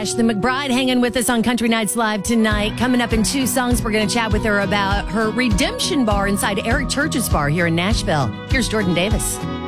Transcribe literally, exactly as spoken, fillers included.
Ashley McBryde hanging with us on Country Nights Live tonight. Coming up in two songs, we're going to chat with her about her redemption bar inside Eric Church's bar here in Nashville. Here's Jordan Davis.